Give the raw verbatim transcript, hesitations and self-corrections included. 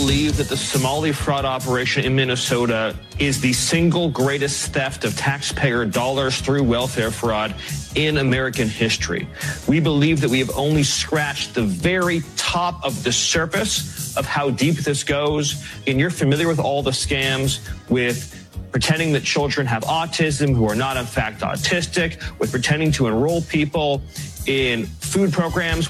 believe that the Somali fraud operation in Minnesota is the single greatest theft of taxpayer dollars through welfare fraud in American history. We believe that we have only scratched the very top of the surface of how deep this goes. And you're familiar with all the scams with pretending that children have autism who are not in fact autistic, with pretending to enroll people in food programs